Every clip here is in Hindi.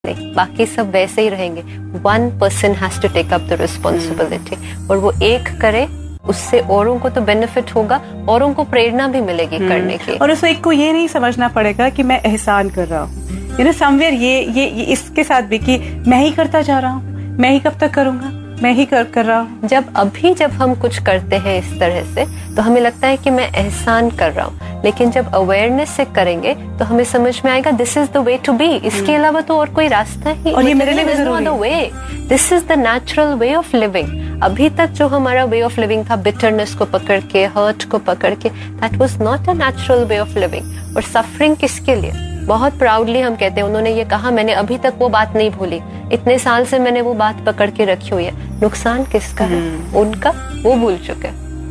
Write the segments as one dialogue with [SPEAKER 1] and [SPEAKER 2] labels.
[SPEAKER 1] नहीं, बाकी सब वैसे ही रहेंगे। 1 person has to take up the responsibility, और वो एक करे, उससे औरों को तो बेनिफिट होगा, औरों को प्रेरणा भी मिलेगी करने की।
[SPEAKER 2] और उस एक को ये नहीं समझना पड़ेगा कि मैं एहसान कर रहा हूँ, यू नो समवेयर ये इसके साथ भी कि मैं ही करता जा रहा हूँ, मैं ही कब तक करूंगा, मैं ही कर रहा हूँ।
[SPEAKER 1] जब हम कुछ करते हैं इस तरह से तो हमें लगता है कि मैं एहसान कर रहा हूँ, लेकिन जब अवेयरनेस से करेंगे तो हमें समझ में आएगा this is the way to be. इसके अलावा तो और कोई रास्ता ही,
[SPEAKER 2] और ये मेरे लिए भी जरूरी है।
[SPEAKER 1] This is the natural way of living. अभी तक जो हमारा वे ऑफ लिविंग था, बिटरनेस को पकड़ के, हर्ट को पकड़ के, that was not a natural way of living. और सफरिंग किसके लिए? बहुत प्राउडली हम कहते हैं, उन्होंने ये कहा, मैंने अभी तक वो बात नहीं भूली, इतने साल से मैंने वो बात पकड़ के रखी हुई है। नुकसान किसका है? उनका, वो भूल चुके,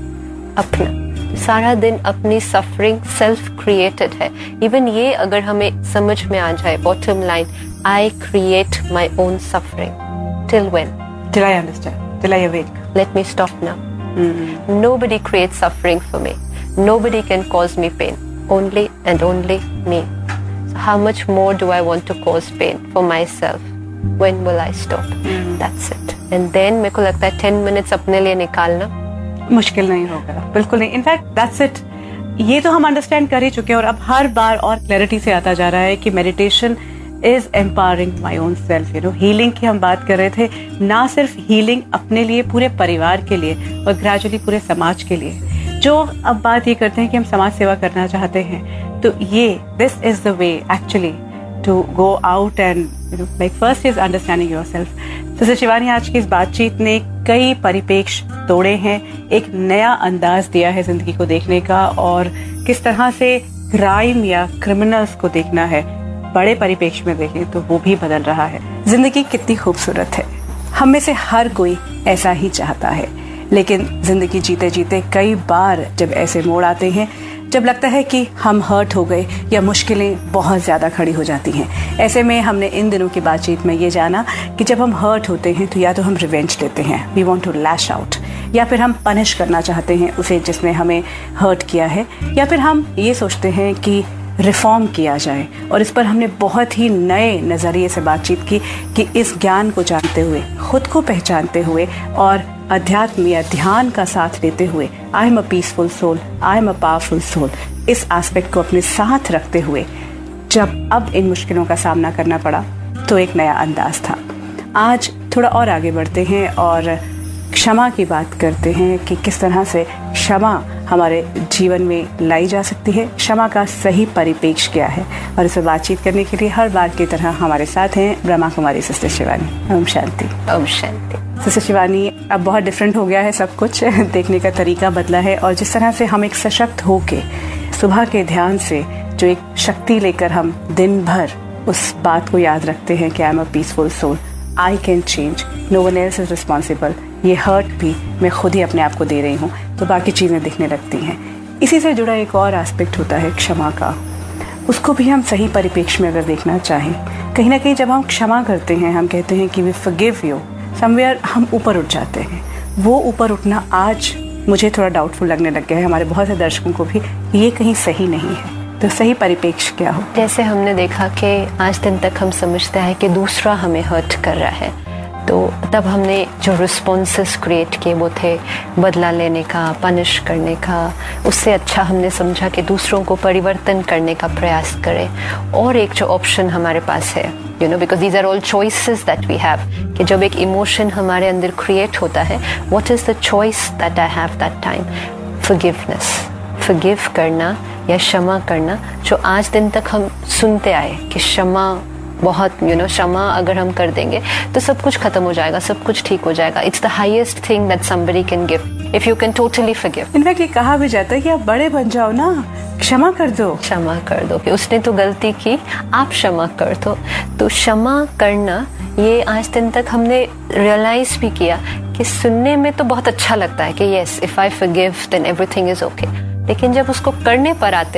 [SPEAKER 1] अपना। सारा दिन अपनी सफरिंग सेल्फ क्रिएटेड है। इवन ये अगर हमें समझ में आ जाए, bottom line, I create my own suffering. Till when?
[SPEAKER 2] Till I understand, till I awake.
[SPEAKER 1] Let me stop now. Nobody creates suffering for me. Nobody can cause me pain. Only and only me. So how much more do I want to cause pain for myself? When will I stop? That's it. And then मेरे को लगता है 10 minutes अपने लिए निकालना
[SPEAKER 2] मुश्किल नहीं होगा, बिल्कुल नहीं। In fact that's it. ये तो हम अंडरस्टैंड कर ही चुके हैं, और अब हर बार और क्लैरिटी से आता जा रहा है कि meditation is empowering my own self. You know, healing की हम बात कर रहे थे, ना सिर्फ हीलिंग अपने लिए, पूरे परिवार के लिए, और ग्रेजुअली पूरे समाज के लिए। जो अब बात ये करते हैं कि हम समाज सेवा करना चाहते हैं, तो ये this is the way actually to go out and you know like first is understanding yourself. तो शिवानी, आज की इस बातचीत ने कई परिपेक्ष तोड़े हैं, एक नया अंदाज दिया है जिंदगी को देखने का, और किस तरह से क्राइम या क्रिमिनल्स को देखना है बड़े परिपेक्ष में देखें तो वो भी बदल रहा है। जिंदगी कितनी खूबसूरत है, हम में से हर कोई ऐसा ही चाहता है, लेकिन जिंदगी जीते जीते कई बार जब ऐसे मोड़ आते हैं जब लगता है कि हम हर्ट हो गए या मुश्किलें बहुत ज़्यादा खड़ी हो जाती हैं। ऐसे में हमने इन दिनों की बातचीत में ये जाना कि जब हम हर्ट होते हैं तो या तो हम रिवेंज लेते हैं, we want to lash out, या फिर हम पनिश करना चाहते हैं उसे जिसने हमें हर्ट किया है, या फिर हम ये सोचते हैं कि रिफॉर्म किया जाए। और इस पर हमने बहुत ही नए नज़रिए से बातचीत की कि इस ज्ञान को जानते हुए, खुद को पहचानते हुए और अध्यात्म या ध्यान का साथ लेते हुए, I am a peaceful soul, I am a powerful soul, इस एस्पेक्ट को अपने साथ रखते हुए जब अब इन मुश्किलों का सामना करना पड़ा तो एक नया अंदाज था। आज थोड़ा और आगे बढ़ते हैं और क्षमा की बात करते हैं कि किस तरह से क्षमा हमारे जीवन में लाई जा सकती है, क्षमा का सही परिपेक्ष क्या है। और इस पर बातचीत करने के लिए हर बार की तरह हमारे साथ हैं ब्रह्मा कुमारी सिस्टर शिवानी। ओम शांति।
[SPEAKER 1] ओम शांति।
[SPEAKER 2] सिस्टर शिवानी, अब बहुत डिफरेंट हो गया है सब कुछ, देखने का तरीका बदला है, और जिस तरह से हम एक सशक्त होके सुबह के ध्यान से जो एक शक्ति लेकर हम दिन भर उस बात को याद रखते हैं कि I am a peaceful soul, I can change, no one else is responsible, ये हर्ट भी मैं खुद ही अपने आप को दे रही हूँ, तो बाकी चीज़ें दिखने लगती हैं। इसी से जुड़ा एक और एस्पेक्ट होता है क्षमा का, उसको भी हम सही परिप्रेक्ष्य में अगर देखना चाहें, कहीं ना कहीं जब हम क्षमा करते हैं, हम कहते हैं कि वी फॉरगिव यू, समवेयर हम ऊपर उठ जाते हैं। वो ऊपर उठना आज मुझे थोड़ा डाउटफुल लगने लग गया है, हमारे बहुत से दर्शकों को भी, ये कहीं सही नहीं है। तो सही परिप्रेक्ष्य क्या हो?
[SPEAKER 1] जैसे हमने देखा कि आज दिन तक हम समझते हैं कि दूसरा हमें हर्ट कर रहा है, तो तब हमने जो रिस्पॉन्सेस क्रिएट किए वो थे बदला लेने का, पनिश करने का। उससे अच्छा हमने समझा कि दूसरों को परिवर्तन करने का प्रयास करें। और एक जो ऑप्शन हमारे पास है, you know, because these are all choices that we have, कि जब एक इमोशन हमारे अंदर क्रिएट होता है, what is the choice that I have that time? Forgiveness, forgive करना या क्षमा करना। जो आज दिन तक हम सुनते आए कि क्षमा बहुत, यू नो, क्षमा अगर हम कर देंगे तो सब कुछ खत्म हो जाएगा, सब कुछ ठीक हो जाएगा। It's the highest thing that somebody can give if you can totally forgive.
[SPEAKER 2] In fact ये कहा भी जाता है कि आप बड़े बन जाओ ना, क्षमा कर दो,
[SPEAKER 1] क्षमा कर दो, कि उसने तो गलती की, आप क्षमा कर दो। तो क्षमा करना, ये आज दिन तक हमने रियलाइज भी किया कि सुनने में तो बहुत अच्छा लगता है कि yes, if I forgive then everything is okay, लेकिन जब उसको करने पर आते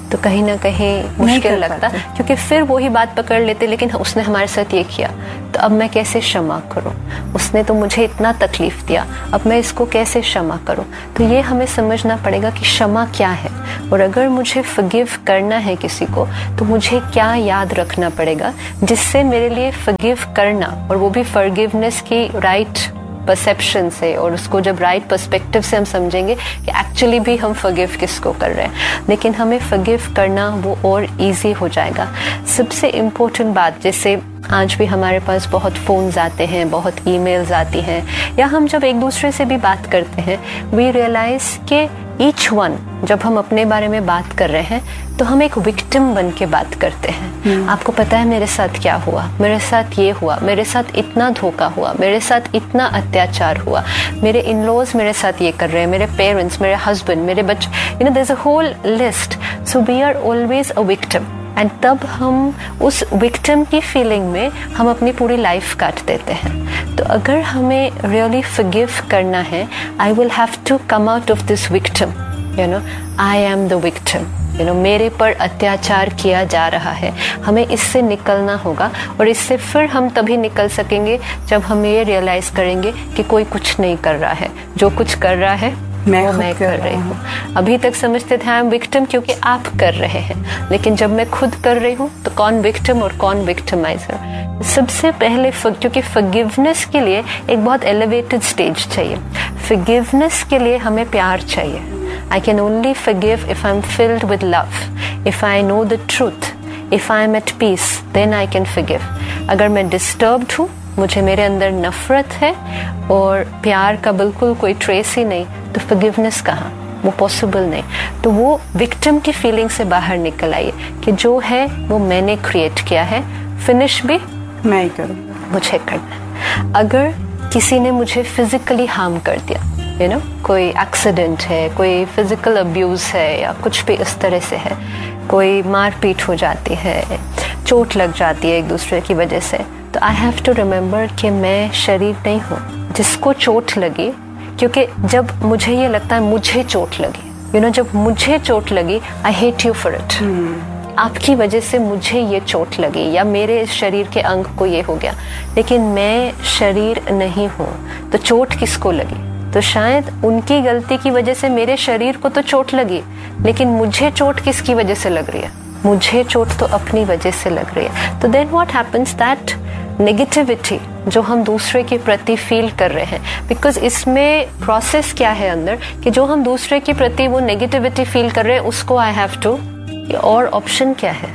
[SPEAKER 1] तो कहीं ना कहीं मुश्किल
[SPEAKER 2] कर
[SPEAKER 1] लगता,
[SPEAKER 2] पाते।
[SPEAKER 1] क्योंकि फिर वही बात पकड़ लेते, लेकिन उसने हमारे साथ ये किया तो अब मैं कैसे क्षमा करूं, उसने तो मुझे इतना तकलीफ दिया, अब मैं इसको कैसे क्षमा करूं। तो ये हमें समझना पड़ेगा कि क्षमा क्या है, और अगर मुझे फॉरगिव करना है किसी को तो मुझे क्या याद रखना पड़ेगा जिससे मेरे लिए फॉरगिव करना, और वो भी फॉरगिवनेस की राइट परसेप्शन से, और उसको जब राइट पर्सपेक्टिव से हम समझेंगे कि एक्चुअली भी हम फॉरगिव किसको कर रहे हैं, लेकिन हमें फॉरगिव करना वो और इजी हो जाएगा। सबसे इम्पोर्टेंट बात, जैसे आज भी हमारे पास बहुत फ़ोन्स आते हैं, बहुत ईमेल्स आती हैं, या हम जब एक दूसरे से भी बात करते हैं, वी रियलाइज कि ईच वन, जब हम अपने बारे में बात कर रहे हैं तो हम एक विक्टिम बन के बात करते हैं। आपको पता है मेरे साथ क्या हुआ, मेरे साथ ये हुआ, मेरे साथ इतना धोखा हुआ, मेरे साथ इतना अत्याचार हुआ, मेरे इन लॉज मेरे साथ ये कर रहे हैं, मेरे पेरेंट्स, मेरे हस्बैंड, मेरे बच्चे, you know there is a whole list. So we are always a victim, and तब हम उस विक्टिम की फीलिंग में हम अपनी पूरी लाइफ काट देते हैं। तो अगर हमें रियली फॉरगिव करना है, I will have to come out of this victim, you know, I am the victim, you know, मेरे पर अत्याचार किया जा रहा है, हमें इससे निकलना होगा। और इससे फिर हम तभी निकल सकेंगे जब हम ये रियलाइज करेंगे कि कोई कुछ नहीं कर रहा है, जो कुछ कर रहा है मैं कर रही हूँ। अभी तक समझते थे आई एम विक्टिम क्योंकि आप कर रहे हैं, लेकिन जब मैं खुद कर रही हूँ तो कौन विक्टिम और कौन विक्टिमाइजर। सबसे पहले क्योंकि फॉरगिवनेस के लिए एक बहुत एलिवेटेड स्टेज चाहिए, फॉरगिवनेस के लिए हमें प्यार चाहिए। I can only forgive if I'm filled with love, if I know the truth, if I'm at peace, then I can forgive. अगर मैं disturbed हूँ, मुझे मेरे अंदर नफरत है और प्यार का बिल्कुल कोई ट्रेस ही नहीं, तो forgiveness कहाँ, वो पॉसिबल नहीं। तो वो विक्टिम की फीलिंग से बाहर निकल आइए कि जो है वो मैंने क्रिएट किया है, फिनिश भी
[SPEAKER 2] मैं ही करूँगा,
[SPEAKER 1] मुझे करना है। अगर किसी ने मुझे फिजिकली हार्म कर दिया, यू नो, कोई एक्सीडेंट है, कोई फिजिकल अब्यूज है, या कुछ भी इस तरह से है, कोई मारपीट हो जाती है, चोट लग जाती है एक दूसरे की वजह से, तो आई हैव टू रिमेम्बर कि मैं शरीर नहीं हूँ जिसको चोट लगी। क्योंकि जब मुझे ये लगता है मुझे चोट लगी, यू नो, जब मुझे चोट लगी, I hate you for it, आपकी वजह से मुझे ये चोट लगी, या मेरे शरीर के अंग को ये हो गया, लेकिन मैं शरीर नहीं हूँ, तो चोट किसको लगी? तो शायद उनकी गलती की वजह से मेरे शरीर को तो चोट लगी, लेकिन मुझे चोट किसकी वजह से लग रही है? मुझे चोट तो अपनी वजह से लग रही है। तो then what happens, that negativity जो हम दूसरे के प्रति फील कर रहे हैं, बिकॉज इसमें प्रोसेस क्या है अंदर कि जो हम दूसरे के प्रति वो नेगेटिविटी फील कर रहे हैं, उसको आई हैव टू, और ऑप्शन क्या है,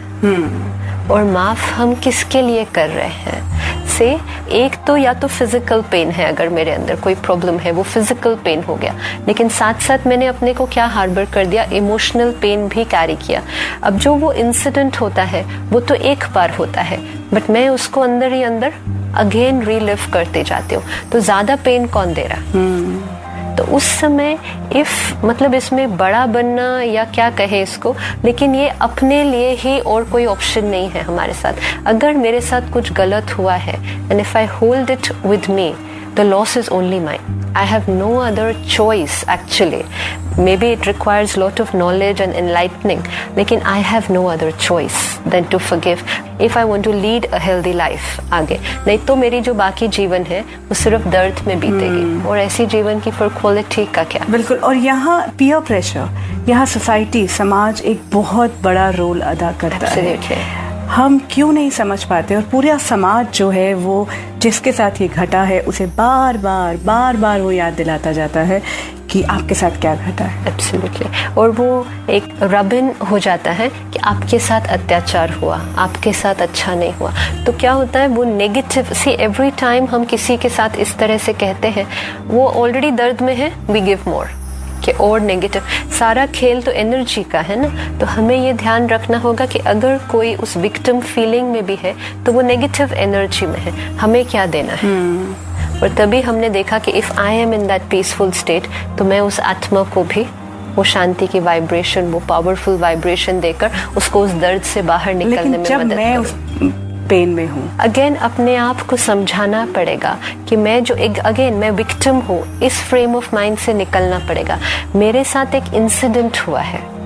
[SPEAKER 1] और माफ हम किसके लिए कर रहे हैं? से एक तो या तो फिजिकल पेन है, अगर मेरे अंदर कोई प्रॉब्लम है वो फिजिकल पेन हो गया, लेकिन साथ साथ मैंने अपने को क्या हार्बर कर दिया, इमोशनल पेन भी कैरी किया। अब जो वो इंसिडेंट होता है वो तो एक बार होता है, बट मैं उसको अंदर ही अंदर अगेन रीलिव करते जाती हूँ, तो ज्यादा पेन कौन दे रहा? तो उस समय इफ मतलब इसमें बड़ा बनना या क्या कहे इसको, लेकिन ये अपने लिए ही और कोई ऑप्शन नहीं है हमारे साथ। अगर मेरे साथ कुछ गलत हुआ है, and if I hold it with me, the loss is only mine. I have no other choice actually. Maybe it requires lot of knowledge and enlightening, लेकिन I have no other choice than to forgive if I want to lead a healthy life आगे। नहीं तो मेरी जो बाकी जीवन है वो सिर्फ दर्द में बीतेगी, और ऐसी जीवन की फिर क्वालिटी का क्या?
[SPEAKER 2] बिल्कुल। और यहाँ पीयर प्रेशर, यहाँ सोसाइटी, समाज एक बहुत बड़ा रोल अदा करता है। हम क्यों नहीं समझ पाते, और पूरा समाज जो है वो जिसके साथ ये घटा है उसे बार बार वो याद दिलाता जाता है कि आपके साथ क्या घटा है।
[SPEAKER 1] एब्सोल्युटली। और वो एक रबिन हो जाता है कि आपके साथ अत्याचार हुआ, आपके साथ अच्छा नहीं हुआ। तो क्या होता है, वो नेगेटिव सी एवरी टाइम हम किसी के साथ इस तरह से कहते हैं, वो ऑलरेडी दर्द में है, वी गिव मोर कि और नेगेटिव। सारा खेल तो एनर्जी का है ना, तो हमें ये ध्यान रखना होगा कि अगर कोई उस विक्टिम फीलिंग में भी है तो वो नेगेटिव एनर्जी में है, हमें क्या देना है। और तभी हमने देखा कि if I am in that peaceful state, तो मैं उस आत्मा को भी वो शांति की वाइब्रेशन, वो पावरफुल वाइब्रेशन देकर उसको उस दर्द से बाहर निकलने में मदद करूं।
[SPEAKER 2] पेन में हूँ,
[SPEAKER 1] अगेन अपने आप को समझाना पड़ेगा कि मैं जो एक अगेन मैं विक्टिम हूँ, इस फ्रेम ऑफ माइंड से निकलना पड़ेगा। मेरे साथ एक इंसिडेंट हुआ है,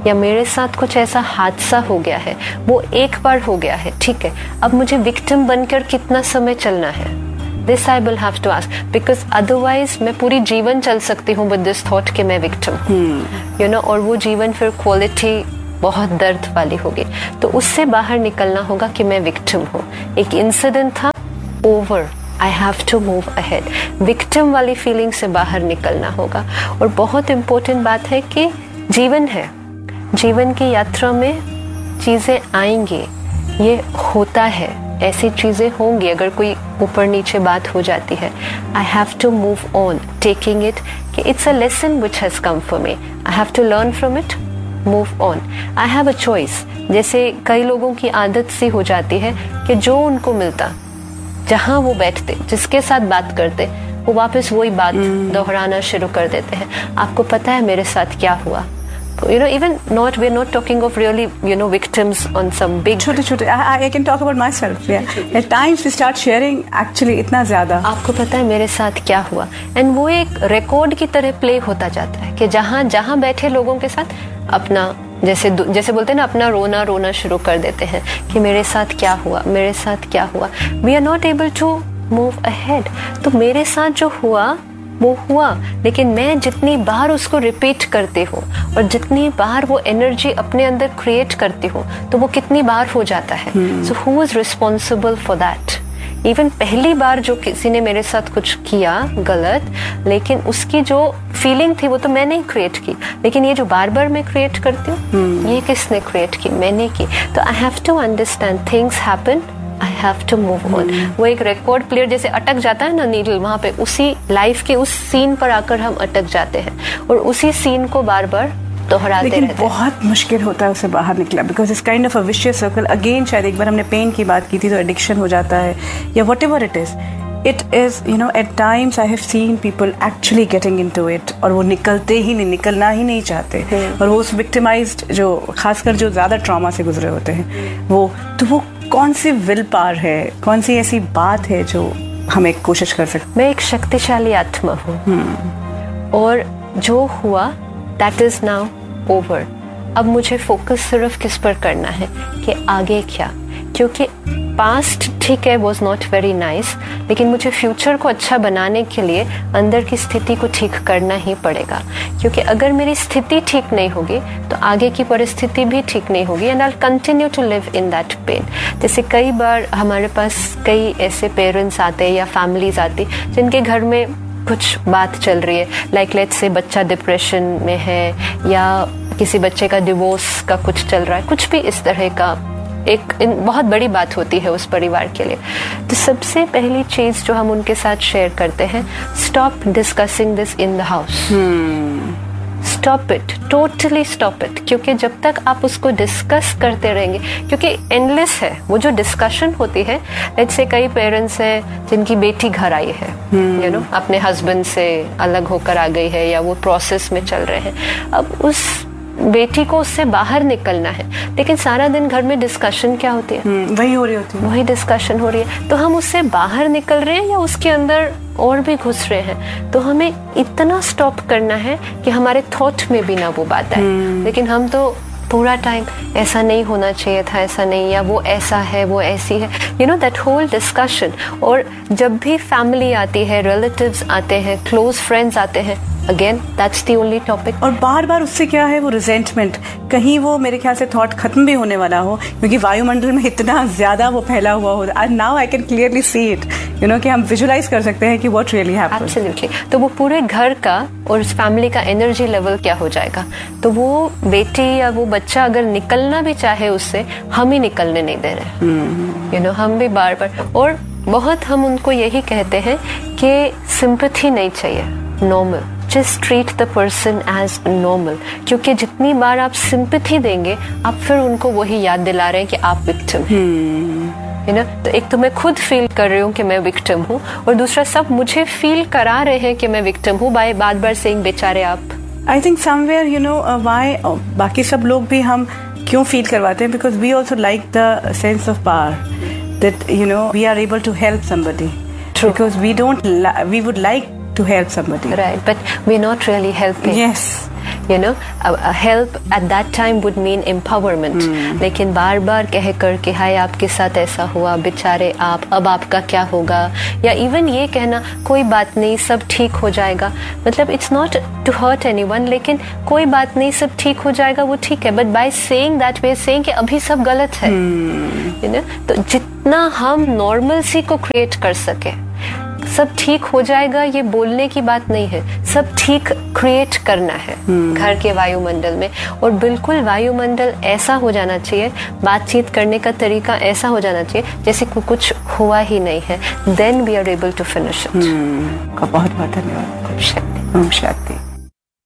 [SPEAKER 1] या मेरे साथ कुछ ऐसा हादसा हो गया है, वो एक बार हो गया है, ठीक है, अब मुझे विक्टिम बनकर कितना समय चलना है? This I will have to ask, because otherwise मैं पूरी जीवन चल सकती हूँ विद दिस थॉट कि मैं विक्टिम हूँ, यू नो, और वो जीवन फिर क्वालिटी बहुत दर्द वाली होगी। तो उससे बाहर निकलना होगा कि मैं विक्टिम हूँ, एक इंसिडेंट था, over, I have to move ahead. Victim वाली फीलिंग से बाहर निकलना होगा। और बहुत इम्पोर्टेंट बात है कि जीवन है, जीवन की यात्रा में चीज़ें आएंगी, ये होता है, ऐसी चीज़ें होंगी, अगर कोई ऊपर नीचे बात हो जाती है, I have to move on, taking it कि it's a lesson which has come for me, I have to learn from it, move on, I have a choice. जैसे कई लोगों की आदत सी हो जाती है कि जो उनको मिलता, जहाँ वो बैठते, जिसके साथ बात करते, वो वापस वही बात दोहराना शुरू कर देते हैं। आपको पता है मेरे साथ क्या हुआ? You know, even not, we're not talking of really, you know, victims on some big.
[SPEAKER 2] छोटे I can talk about myself. Yeah. At times we start sharing actually इतना ज़्यादा.
[SPEAKER 1] आपको पता है मेरे साथ क्या हुआ? And वो एक रिकॉर्ड की तरह प्ले होता जाता है कि जहाँ बैठे लोगों के साथ अपना, जैसे बोलते हैं ना, अपना रोना शुरू कर देते हैं कि मेरे साथ क्या हुआ, मेरे साथ क्या हुआ. We are not able to move ahead. तो मेरे साथ जो हुआ वो हुआ, लेकिन मैं जितनी बार उसको रिपीट करती हूँ और जितनी बार वो एनर्जी अपने अंदर क्रिएट करती हूँ, तो वो कितनी बार हो जाता है. So who is responsible for that? Even पहली बार जो किसी ने मेरे साथ कुछ किया गलत, लेकिन उसकी जो फीलिंग थी वो तो मैंने ही क्रिएट की, लेकिन ये जो बार बार मैं क्रिएट करती हूँ, ये किसने क्रिएट की? मैंने की. तो I have to understand things happen, I have to move on. वो एक रिकॉर्ड प्लेयर जैसे अटक जाता है ना नीडल, वहां पे उसी लाइफ के उस सीन पर आकर हम अटक जाते हैं और उसी सीन को बार बार दोहराते रहते हैं.
[SPEAKER 2] लेकिन बहुत मुश्किल होता है उससे बाहर निकला, because it's kind of a vicious circle. Again शायद एक बार हमने पेन की बात की थी, तो एडिक्शन हो जाता है या what ever it is. It is, you know, eight times I have seen people actually getting into it, और वो निकलना ही नहीं चाहते. और वो उस विक्टिमाइज्ड, जो खासकर जो ज्यादा ट्रॉमा से गुजरे होते हैं, वो कौन सी विल पावर है, कौन सी ऐसी बात है जो हम एक कोशिश कर सकते?
[SPEAKER 1] मैं एक शक्तिशाली आत्मा हूँ और जो हुआ दैट इज नाउ ओवर. अब मुझे फोकस सिर्फ किस पर करना है कि आगे क्या, क्योंकि पास्ट ठीक है वॉज नॉट वेरी नाइस, लेकिन मुझे फ्यूचर को अच्छा बनाने के लिए अंदर की स्थिति को ठीक करना ही पड़ेगा. क्योंकि अगर मेरी स्थिति ठीक नहीं होगी तो आगे की परिस्थिति भी ठीक नहीं होगी, and I will continue to live in that pain. जैसे कई बार हमारे पास कई ऐसे पेरेंट्स आते हैं या फैमिलीज आती जिनके घर में कुछ बात चल रही है, लाइक लेट्स से बच्चा डिप्रेशन में है या किसी बच्चे का डिवोर्स का कुछ चल रहा है, कुछ भी इस तरह का एक बहुत बड़ी बात होती है उस परिवार के लिए. तो सबसे पहली चीज जो हम उनके साथ शेयर करते हैं, stop discussing this in the house. Stop it, totally stop it. क्योंकि जब तक आप उसको डिस्कस करते रहेंगे, क्योंकि एंडलेस है वो जो डिस्कशन होती है. लेट्स से कई पेरेंट्स हैं जिनकी बेटी घर आई है, यू नो, अपने हस्बैंड से अलग होकर आ गई है या वो प्रोसेस में चल रहे हैं. अब उस बेटी को उससे बाहर निकलना है, लेकिन सारा दिन घर में डिस्कशन क्या होती है?
[SPEAKER 2] वही हो रही होती है,
[SPEAKER 1] वही डिस्कशन हो रही है. तो हम उससे बाहर निकल रहे हैं या उसके अंदर और भी घुस रहे हैं? तो हमें इतना स्टॉप करना है कि हमारे थॉट में भी ना वो बात आए. लेकिन हम तो पूरा टाइम ऐसा नहीं होना चाहिए था, ऐसा नहीं, या वो ऐसा है, वो ऐसी है, you know, that whole discussion. और जब भी फैमिली आती है, रिलेटिव्स आते हैं, क्लोज फ्रेंड्स आते हैं, again that's the only topic.
[SPEAKER 2] और बार बार उससे क्या है, वो रिजेंटमेंट, कहीं वो मेरे ख्याल से थॉट खत्म भी होने वाला हो, क्योंकि वायुमंडल में इतना ज्यादा वो फैला हुआ हो. And now I can clearly see it, you know, कि हम विजुलाइज कर सकते हैं कि व्हाट रियली हैपेंड.
[SPEAKER 1] एब्सोल्युटली. तो वो पूरे घर का और उस फैमिली का एनर्जी लेवल क्या हो जाएगा. तो वो बेटी या वो बच्चा अगर निकलना भी चाहे उससे, हम ही निकलने नहीं दे रहे, यू नो, हम भी बार बार. और बहुत हम उनको यही कहते हैं कि सिंपैथी नहीं चाहिए, normal, just treat the person as normal. क्योंकि जितनी बार आप सिंपैथी देंगे, आप फिर उनको वही याद दिला रहे हैं कि आप विक्टिम हैं, यू नो. तो एक तो मैं खुद फील कर रही हूँ कि मैं विक्टिम हूँ, और दूसरा सब मुझे फील करा रहे हैं कि मैं विक्टिम हूँ बाय बार बार सेइंग बेचारे आप.
[SPEAKER 2] I think somewhere, you know, why बाकी सब लोग भी हम क्यों फील करवाते हैं, because we also like the sense of power that, you know, we are able to help somebody, because we would like to help somebody,
[SPEAKER 1] right, but we're not really helping.
[SPEAKER 2] Yes.
[SPEAKER 1] You know help at that time would mean empowerment, लेकिन बार बार कह कर के हाय आपके साथ ऐसा हुआ, बेचारे आप, अब आपका क्या होगा, या इवन ये कहना कोई बात नहीं सब ठीक हो जाएगा, मतलब it's not to hurt anyone, लेकिन कोई बात नहीं सब ठीक हो जाएगा वो ठीक है, but by saying that way saying कि अभी सब गलत है, यू नो। तो जितना हम नॉर्मलसी को क्रिएट कर सके, सब ठीक हो जाएगा ये बोलने की बात नहीं है, सब ठीक क्रिएट करना है घर के वायुमंडल में, और बिल्कुल वायुमंडल ऐसा हो जाना चाहिए, बातचीत करने का तरीका ऐसा हो जाना चाहिए जैसे कुछ हुआ ही नहीं है, then we are able to finish it.
[SPEAKER 2] बहुत बहुत धन्यवाद।
[SPEAKER 1] शक्ति।
[SPEAKER 2] शक्ति।